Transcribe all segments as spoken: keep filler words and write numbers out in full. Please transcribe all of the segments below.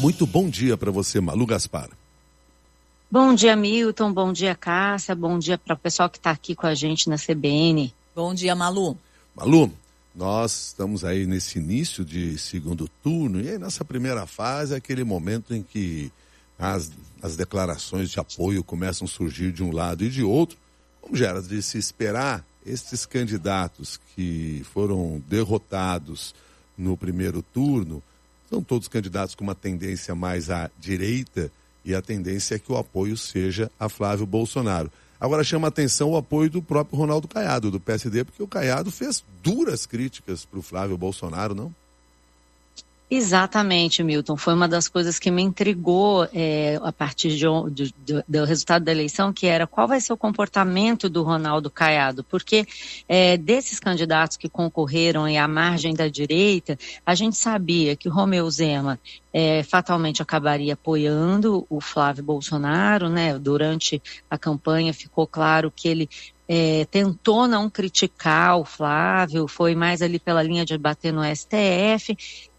Muito bom dia para você, Malu Gaspar. Bom dia, Milton. Bom dia, Cássia. Bom dia para o pessoal que está aqui com a gente na C B N. Bom dia, Malu. Malu, nós estamos aí nesse início de segundo turno e aí nessa primeira fase é aquele momento em que as, as declarações de apoio começam a surgir de um lado e de outro. Como já era de se esperar, estes candidatos que foram derrotados no primeiro turno são todos candidatos com uma tendência mais à direita e a tendência é que o apoio seja a Flávio Bolsonaro. Agora chama a atenção o apoio do próprio Ronaldo Caiado, do P S D, porque o Caiado fez duras críticas para o Flávio Bolsonaro, não? Exatamente, Milton. Foi uma das coisas que me intrigou é, a partir de, de, de, do resultado da eleição, que era qual vai ser o comportamento do Ronaldo Caiado, porque é, desses candidatos que concorreram à margem da direita, a gente sabia que o Romeu Zema é, fatalmente acabaria apoiando o Flávio Bolsonaro, né? Durante a campanha ficou claro que ele É, tentou não criticar o Flávio, foi mais ali pela linha de bater no S T F,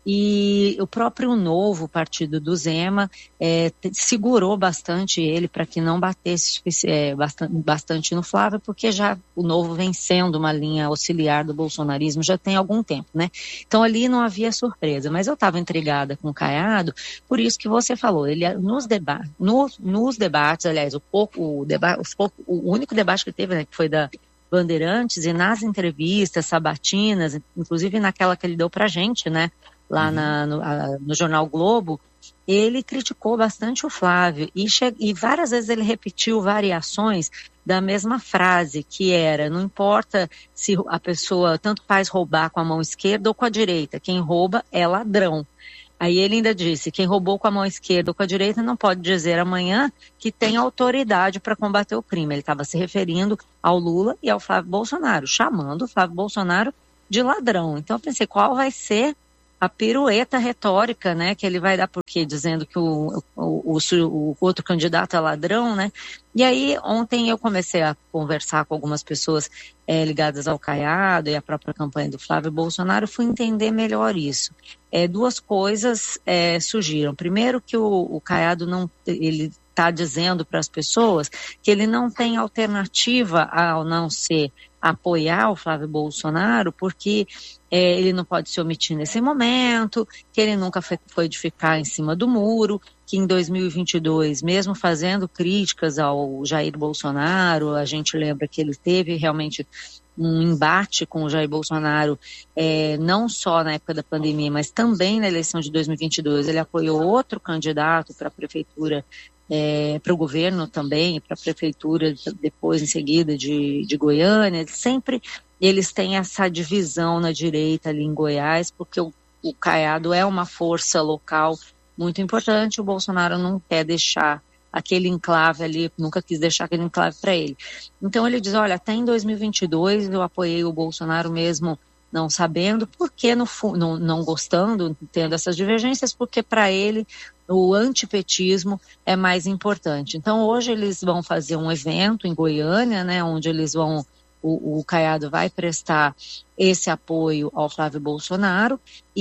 e o próprio Novo, partido do Zema, é, segurou bastante ele para que não batesse é, bastante, bastante no Flávio, porque já o Novo vem sendo uma linha auxiliar do bolsonarismo já tem algum tempo, né? Então ali não havia surpresa, mas eu estava intrigada com o Caiado, por isso que você falou, ele nos, deba no, nos debates, aliás, o, pouco, o, deba os pouco, o único debate que teve, né, que foi da Bandeirantes, e nas entrevistas sabatinas, inclusive naquela que ele deu pra gente, né, lá uhum. na, no, a, no Jornal Globo, ele criticou bastante o Flávio e, e várias vezes ele repetiu variações da mesma frase, que era, não importa se a pessoa tanto faz roubar com a mão esquerda ou com a direita, quem rouba é ladrão. Aí ele ainda disse, quem roubou com a mão esquerda ou com a direita não pode dizer amanhã que tem autoridade para combater o crime. Ele estava se referindo ao Lula e ao Flávio Bolsonaro, chamando o Flávio Bolsonaro de ladrão. Então eu pensei, qual vai ser a pirueta retórica, né, que ele vai dar, porque dizendo que o, o, o, o outro candidato é ladrão, né? E aí ontem eu comecei a conversar com algumas pessoas é, ligadas ao Caiado e à própria campanha do Flávio Bolsonaro, fui entender melhor isso. É, duas coisas é, surgiram. Primeiro que o, o Caiado não, ele está dizendo para as pessoas que ele não tem alternativa ao não ser apoiar o Flávio Bolsonaro, porque é, ele não pode se omitir nesse momento, que ele nunca foi, foi de ficar em cima do muro, que em dois mil e vinte e dois, mesmo fazendo críticas ao Jair Bolsonaro, a gente lembra que ele teve realmente um embate com o Jair Bolsonaro, é, não só na época da pandemia, mas também na eleição de dois mil e vinte e dois, ele apoiou outro candidato para a prefeitura, É, para o governo também, para a prefeitura depois em seguida de, de Goiânia, sempre eles têm essa divisão na direita ali em Goiás, porque o, o Caiado é uma força local muito importante, o Bolsonaro não quer deixar aquele enclave ali, nunca quis deixar aquele enclave para ele. Então ele diz, olha, até em dois mil e vinte e dois eu apoiei o Bolsonaro mesmo não sabendo, porque no, não, não gostando, tendo essas divergências, porque para ele o antipetismo é mais importante. Então hoje eles vão fazer um evento em Goiânia, né, onde eles vão, o, o Caiado vai prestar esse apoio ao Flávio Bolsonaro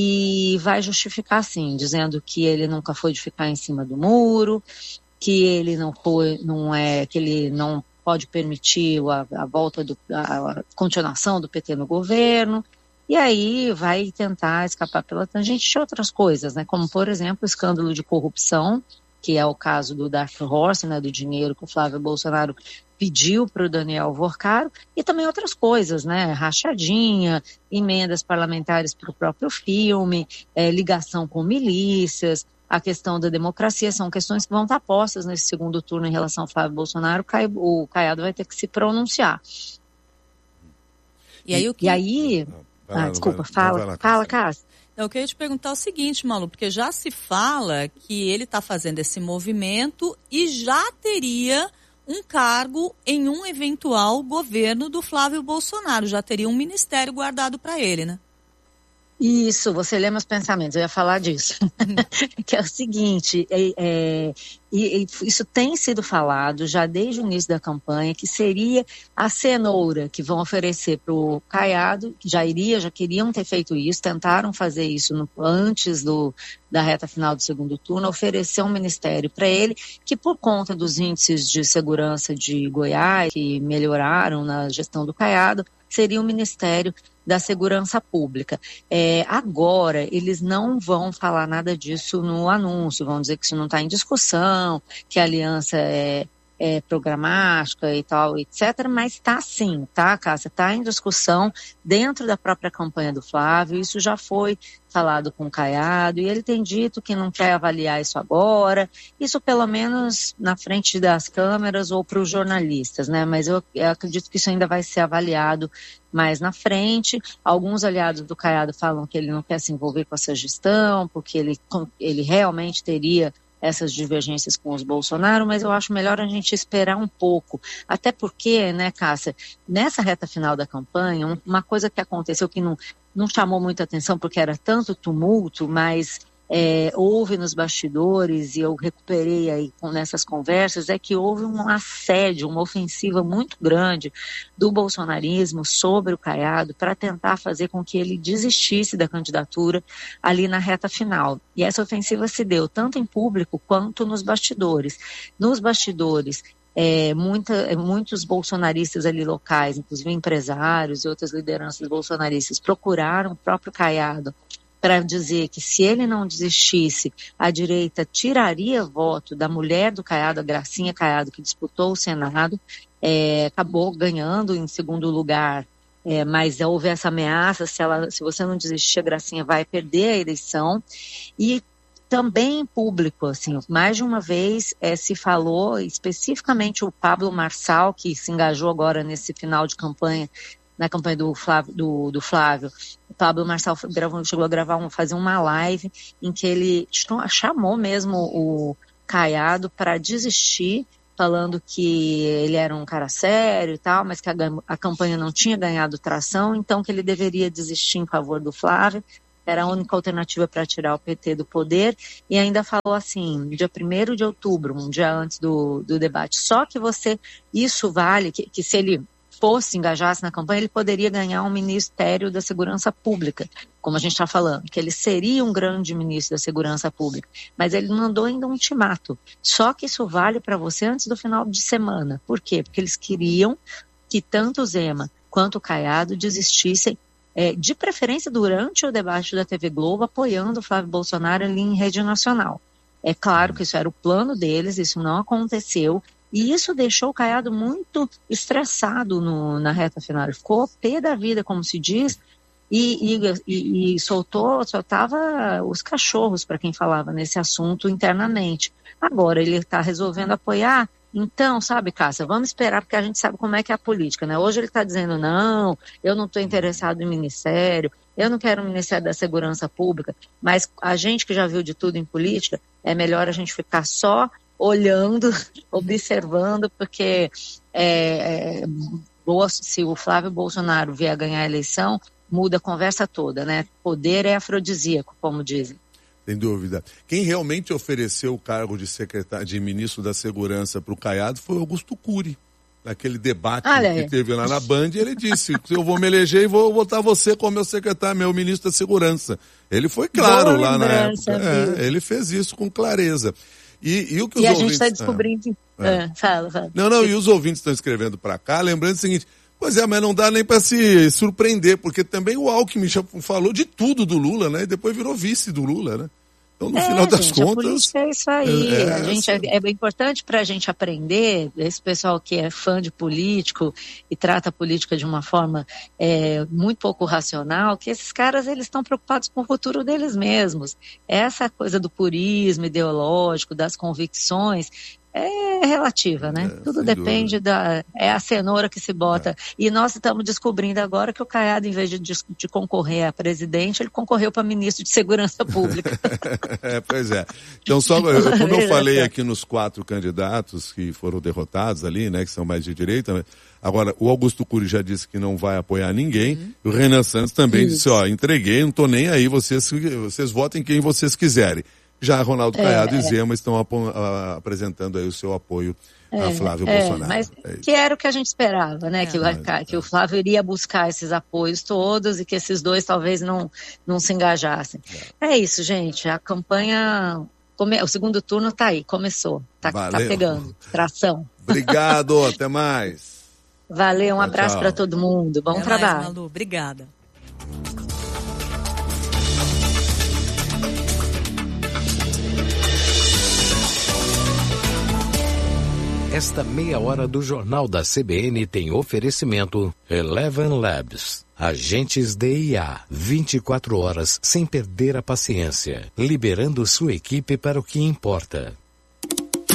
e vai justificar assim, dizendo que ele nunca foi de ficar em cima do muro, que ele não foi, não é, que ele não pode permitir a, a volta do, a, a continuação do P T no governo. E aí vai tentar escapar pela tangente de outras coisas, né? Como, por exemplo, o escândalo de corrupção, que é o caso do Dark Horse, né? Do dinheiro que o Flávio Bolsonaro pediu para o Daniel Vorcaro, e também outras coisas, né? Rachadinha, emendas parlamentares para o próprio filme, é, ligação com milícias, a questão da democracia, são questões que vão estar postas nesse segundo turno em relação ao Flávio Bolsonaro, o Caiado vai ter que se pronunciar. E aí o que... E aí... Ah, desculpa, fala, fala, Cássia. Eu queria te perguntar o seguinte, Malu, porque já se fala que ele está fazendo esse movimento e já teria um cargo em um eventual governo do Flávio Bolsonaro, já teria um ministério guardado para ele, né? Isso, você lê meus pensamentos, eu ia falar disso. Que é o seguinte, é, é, e, e isso tem sido falado já desde o início da campanha, que seria a cenoura que vão oferecer para o Caiado, que já iria, já queriam ter feito isso, tentaram fazer isso no, antes do, da reta final do segundo turno, oferecer um ministério para ele, que por conta dos índices de segurança de Goiás, que melhoraram na gestão do Caiado, seria o Ministério da Segurança Pública. É, agora, eles não vão falar nada disso no anúncio, vão dizer que isso não está em discussão, que a aliança é, é programática e tal, etcétera, mas está sim, tá, Cássia? Está em discussão dentro da própria campanha do Flávio, isso já foi falado com o Caiado, e ele tem dito que não quer avaliar isso agora, isso pelo menos na frente das câmeras ou para os jornalistas, né? Mas eu, eu acredito que isso ainda vai ser avaliado mais na frente. Alguns aliados do Caiado falam que ele não quer se envolver com essa gestão, porque ele, ele realmente teria essas divergências com os Bolsonaro, mas eu acho melhor a gente esperar um pouco. Até porque, né, Cássia, nessa reta final da campanha, uma coisa que aconteceu que não, não chamou muita atenção porque era tanto tumulto, mas é, houve nos bastidores, e eu recuperei aí com, nessas conversas, é que houve um assédio, uma ofensiva muito grande do bolsonarismo sobre o Caiado para tentar fazer com que ele desistisse da candidatura ali na reta final. E essa ofensiva se deu tanto em público quanto nos bastidores. Nos bastidores, É, muita, muitos bolsonaristas ali locais, inclusive empresários e outras lideranças bolsonaristas, procuraram o próprio Caiado para dizer que se ele não desistisse, a direita tiraria voto da mulher do Caiado, a Gracinha Caiado, que disputou o Senado, é, acabou ganhando em segundo lugar, é, mas houve essa ameaça, se, ela, se você não desistir, a Gracinha vai perder a eleição. E também em público, assim, mais de uma vez é, se falou, especificamente o Pablo Marçal, que se engajou agora nesse final de campanha, na campanha do Flávio, do, do Flávio. O Pablo Marçal gravou, chegou a gravar um, fazer uma live em que ele chamou mesmo o Caiado para desistir, falando que ele era um cara sério e tal, mas que a, a campanha não tinha ganhado tração, então que ele deveria desistir em favor do Flávio. Era a única alternativa para tirar o P T do poder, e ainda falou assim, dia primeiro de outubro, um dia antes do, do debate, só que você, isso vale, que, que se ele fosse, engajasse na campanha, ele poderia ganhar um Ministério da Segurança Pública, como a gente está falando, que ele seria um grande ministro da Segurança Pública, mas ele mandou ainda um ultimato, só que isso vale para você antes do final de semana. Por quê? Porque eles queriam que tanto o Zema quanto o Caiado desistissem, É, de preferência durante o debate da T V Globo, apoiando o Flávio Bolsonaro ali em rede nacional. É claro que isso era o plano deles, isso não aconteceu, e isso deixou o Caiado muito estressado no, na reta final. Ele ficou pé da vida, como se diz, e, e, e, e soltou, soltava os cachorros para quem falava nesse assunto internamente. Agora ele está resolvendo apoiar. Então, sabe, Cássia, vamos esperar, porque a gente sabe como é que é a política, né? Hoje ele está dizendo, não, eu não estou interessado em ministério, eu não quero um Ministério da Segurança Pública, mas a gente que já viu de tudo em política, é melhor a gente ficar só olhando, observando, porque é, é, se o Flávio Bolsonaro vier a ganhar a eleição, muda a conversa toda, né? Poder é afrodisíaco, como dizem. Sem dúvida. Quem realmente ofereceu o cargo de secretário, de ministro da Segurança para o Caiado foi Augusto Cury. Naquele debate Olha que aí. teve lá na Band, ele disse, eu vou me eleger e vou botar você como meu secretário, meu ministro da Segurança. Ele foi claro Boa lá na época. É, ele fez isso com clareza. E, e o que os e ouvintes... a gente está descobrindo... É. É, fala, fala. Não, não, e os ouvintes estão escrevendo para cá, lembrando o seguinte... Pois é, mas não dá nem para se surpreender, porque também o Alckmin já falou de tudo do Lula, né? E depois virou vice do Lula, né? Então, no é, final das gente, contas... A política é isso aí. É, a gente, é, é importante para a gente aprender, esse pessoal que é fã de político e trata a política de uma forma é, muito pouco racional, que esses caras eles estão preocupados com o futuro deles mesmos. Essa coisa do purismo ideológico, das convicções, é relativa, né? É, Tudo depende da... É a cenoura que se bota. É. E nós estamos descobrindo agora que o Caiado, em vez de, de concorrer a presidente, ele concorreu para ministro de Segurança Pública. É, pois é. Então, só como eu falei aqui nos quatro candidatos que foram derrotados ali, né, que são mais de direita, né? Agora, o Augusto Cury já disse que não vai apoiar ninguém, uhum. E o Renan Santos também Isso. disse, ó, entreguei, não tô nem aí, vocês, vocês votem quem vocês quiserem. Já Ronaldo Caiado é, e Zema estão ap a, apresentando aí o seu apoio é, a Flávio é, Bolsonaro. Mas é que era o que a gente esperava, né? É, que, mas, o, que é. o Flávio iria buscar esses apoios todos e que esses dois talvez não, não se engajassem. É. é isso, gente. A campanha, come, o segundo turno está aí, começou. Tá, tá pegando, tração. Obrigado, até mais. Valeu, um tchau, abraço para todo mundo. Bom até trabalho. Mais, Malu. Obrigada. Esta meia hora do Jornal da C B N tem oferecimento Eleven Labs. Agentes de I A, vinte e quatro horas sem perder a paciência, liberando sua equipe para o que importa.